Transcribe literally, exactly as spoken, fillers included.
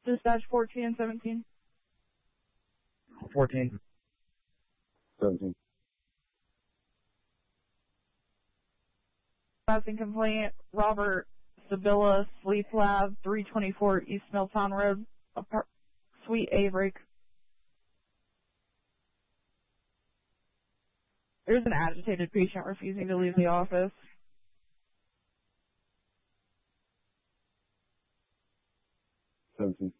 Dispatch fourteen and seventeen. fourteen. seventeen. Passing complaint, Robert Sabilla, Sleep Lab, three twenty-four East Milltown Road, apart- Suite A break. There's an agitated patient refusing to leave the office. seventeen.